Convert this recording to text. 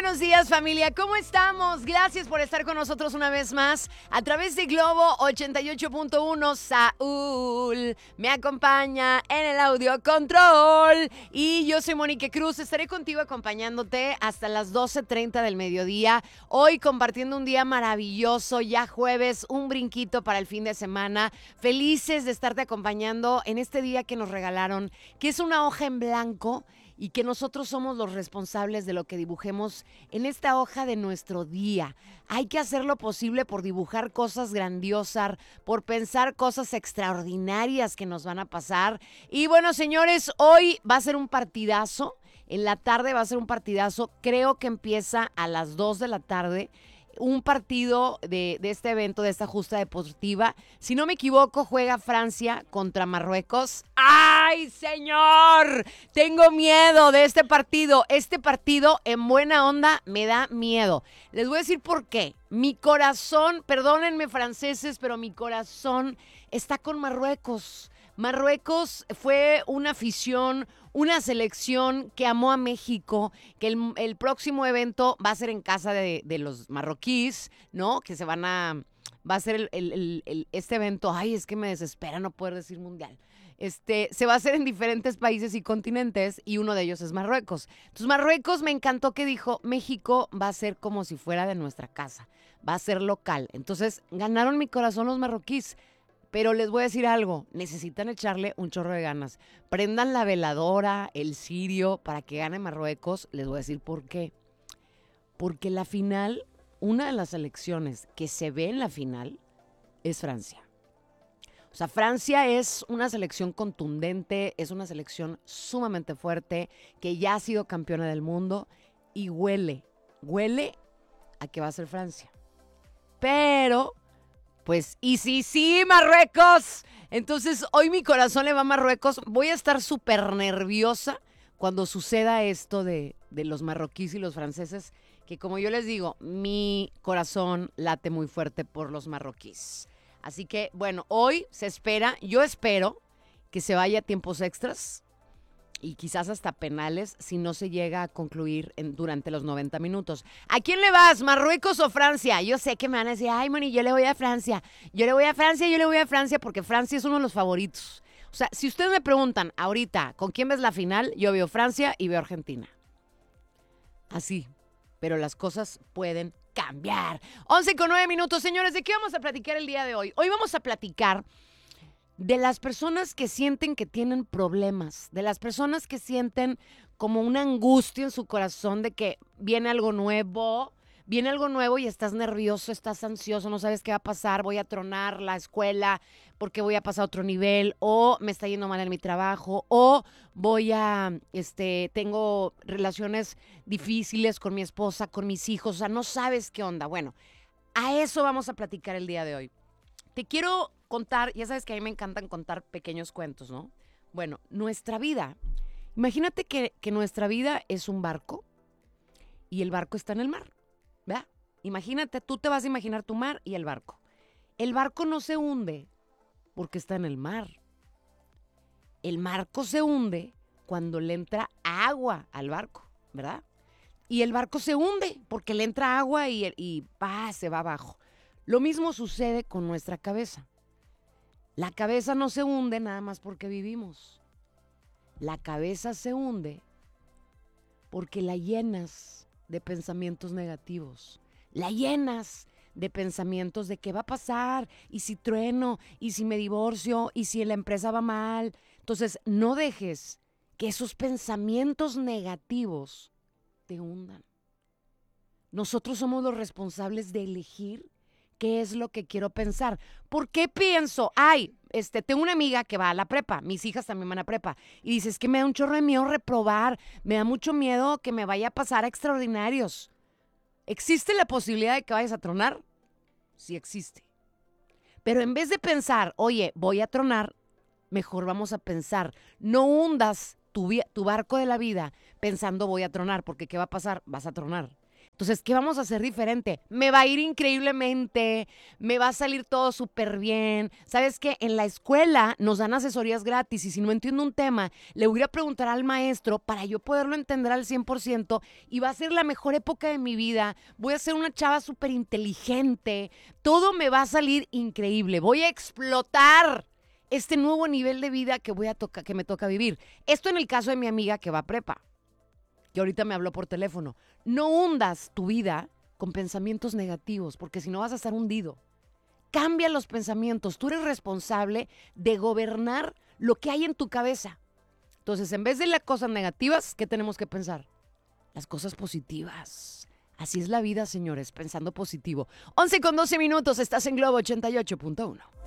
buenos días, familia. ¿Cómo estamos? Gracias por estar con nosotros una vez más a través de Globo 88.1. Saúl me acompaña en el audio control y yo soy Monique Cruz. Estaré contigo acompañándote hasta las 12:30 del mediodía. Hoy compartiendo un día maravilloso, ya jueves, un brinquito para el fin de semana. Felices de estarte acompañando en este día que nos regalaron, que es una hoja en blanco y que nosotros somos los responsables de lo que dibujemos en esta hoja de nuestro día. Hay que hacer lo posible por dibujar cosas grandiosas, por pensar cosas extraordinarias que nos van a pasar. Y bueno, señores, hoy va a ser un partidazo. En la tarde va a ser un partidazo. Creo que empieza a las 2 de la tarde. Un partido de este evento, de esta justa deportiva. Si no me equivoco, juega Francia contra Marruecos. ¡Ay, señor! Tengo miedo de este partido. Este partido, en buena onda, me da miedo. Les voy a decir por qué. Mi corazón, perdónenme franceses, pero mi corazón está con Marruecos. Marruecos fue una afición, una selección que amó a México, que el próximo evento va a ser en casa de los marroquíes, ¿no? Que va a ser este evento, ay, es que me desespera no poder decir mundial. Se va a hacer en diferentes países y continentes y uno de ellos es Marruecos. Entonces Marruecos me encantó que dijo, México va a ser como si fuera de nuestra casa, va a ser local. Entonces ganaron mi corazón los marroquíes. Pero les voy a decir algo, necesitan echarle un chorro de ganas. Prendan la veladora, el cirio, para que gane Marruecos. Les voy a decir por qué. Porque la final, una de las elecciones que se ve en la final es Francia. O sea, Francia es una selección contundente, es una selección sumamente fuerte, que ya ha sido campeona del mundo y huele a que va a ser Francia. Pero... pues, y sí, Marruecos. Entonces, hoy mi corazón le va a Marruecos. Voy a estar súper nerviosa cuando suceda esto de los marroquíes y los franceses, que como yo les digo, mi corazón late muy fuerte por los marroquíes. Así que, bueno, hoy se espera, yo espero que se vaya a tiempos extras y quizás hasta penales si no se llega a concluir durante los 90 minutos. ¿A quién le vas, Marruecos o Francia? Yo sé que me van a decir, ay, Moni, yo le voy a Francia. Yo le voy a Francia porque Francia es uno de los favoritos. O sea, si ustedes me preguntan ahorita, ¿con quién ves la final? Yo veo Francia y veo Argentina. Así, pero las cosas pueden cambiar. 11:09. Señores, ¿de qué vamos a platicar el día de hoy? Hoy vamos a platicar de las personas que sienten que tienen problemas, de las personas que sienten como una angustia en su corazón de que viene algo nuevo y estás nervioso, estás ansioso, no sabes qué va a pasar, voy a tronar la escuela porque voy a pasar a otro nivel, o me está yendo mal en mi trabajo, o tengo relaciones difíciles con mi esposa, con mis hijos, o sea, no sabes qué onda. Bueno, a eso vamos a platicar el día de hoy. Te quiero contar, ya sabes que a mí me encantan contar pequeños cuentos, ¿no? Bueno, nuestra vida, imagínate que nuestra vida es un barco y el barco está en el mar, ¿verdad? Imagínate, tú te vas a imaginar tu mar y el barco. El barco no se hunde porque está en el mar. El barco se hunde cuando le entra agua al barco, ¿verdad? Y el barco se hunde porque le entra agua y se va abajo. Lo mismo sucede con nuestra cabeza. La cabeza no se hunde nada más porque vivimos. La cabeza se hunde porque la llenas de pensamientos negativos. La llenas de pensamientos de qué va a pasar, y si trueno, y si me divorcio, y si la empresa va mal. Entonces, no dejes que esos pensamientos negativos te hundan. Nosotros somos los responsables de elegir qué es lo que quiero pensar. ¿Por qué pienso? Tengo una amiga que va a la prepa, mis hijas también van a prepa, y dice, es que me da un chorro de miedo reprobar, me da mucho miedo que me vaya a pasar a extraordinarios. ¿Existe la posibilidad de que vayas a tronar? Sí existe. Pero en vez de pensar, oye, voy a tronar, mejor vamos a pensar, no hundas tu barco de la vida pensando voy a tronar, porque ¿qué va a pasar? Vas a tronar. Entonces, ¿qué vamos a hacer diferente? Me va a ir increíblemente, me va a salir todo súper bien. ¿Sabes qué? En la escuela nos dan asesorías gratis y si no entiendo un tema, le voy a preguntar al maestro para yo poderlo entender al 100% y va a ser la mejor época de mi vida. Voy a ser una chava súper inteligente. Todo me va a salir increíble. Voy a explotar este nuevo nivel de vida que me toca vivir. Esto en el caso de mi amiga que va a prepa, que ahorita me habló por teléfono. No hundas tu vida con pensamientos negativos, porque si no vas a estar hundido. Cambia los pensamientos. Tú eres responsable de gobernar lo que hay en tu cabeza. Entonces, en vez de las cosas negativas, ¿qué tenemos que pensar? Las cosas positivas. Así es la vida, señores, pensando positivo. 11 con 12 minutos, estás en Globo 88.1.